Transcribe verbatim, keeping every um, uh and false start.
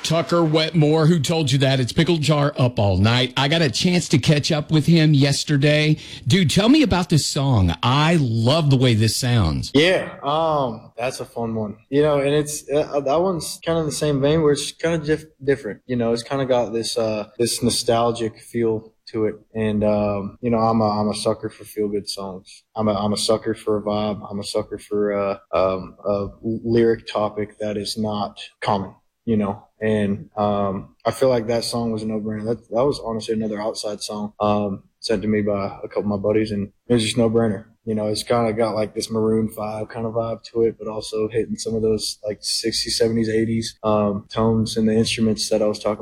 Tucker Wetmore, who told you that? It's Pickle Jar Up All Night. I got a chance to catch up with him yesterday. Dude, tell me about this song. I love the way this sounds. Yeah, um, that's a fun one. You know, and it's uh, that one's kind of the same vein where it's kind of dif- different. You know, it's kind of got this uh, this nostalgic feel to it, and um, you know, I'm a I'm a sucker for feel good songs. I'm a I'm a sucker for a vibe. I'm a sucker for uh, um, a lyric topic that is not common. You know, and um, I feel like that song was a no-brainer. That that was honestly another Outside song um, sent to me by a couple of my buddies, and it was just no-brainer. You know, it's kind of got like this Maroon five kind of vibe to it, but also hitting some of those like sixties, seventies, eighties um, tones and the instruments that I was talking